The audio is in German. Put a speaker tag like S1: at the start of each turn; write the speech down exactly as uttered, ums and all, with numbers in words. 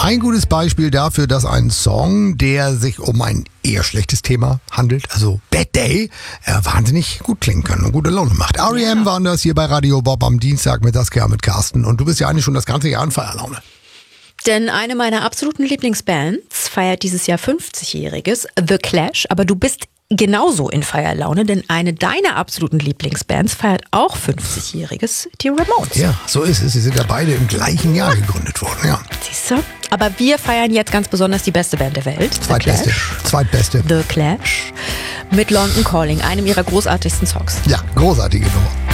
S1: ein gutes Beispiel dafür, dass ein Song, der sich um ein eher schlechtes Thema handelt, also Bad Day, äh, wahnsinnig gut klingen kann und gute Laune macht. R E M ja. waren das hier bei Radio Bob am Dienstag mit Saskia mit Carsten. Und du bist ja eigentlich schon das ganze Jahr in Feierlaune.
S2: Denn eine meiner absoluten Lieblingsbands feiert dieses Jahr fünfzigjähriges, The Clash. Aber du bist genauso in Feierlaune, denn eine deiner absoluten Lieblingsbands feiert auch fünfzigjähriges, die Ramones.
S1: Ja, so ist es. Sie sind ja beide im gleichen Jahr gegründet worden, ja.
S2: Siehst du? Aber wir feiern jetzt ganz besonders die beste Band der Welt.
S1: Zweitbeste. Zweitbeste.
S2: The Clash. Mit London Calling, einem ihrer großartigsten Songs.
S1: Ja, großartige Nummer.